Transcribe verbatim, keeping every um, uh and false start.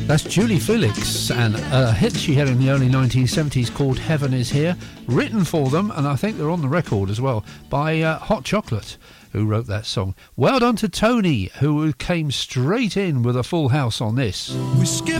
That's Julie Felix, and a hit she had in the early nineteen seventies called Heaven Is Here, written for them, and I think they're on the record as well, by uh, Hot Chocolate, who wrote that song. Well done to Tony, who came straight in with a full house on this. We skip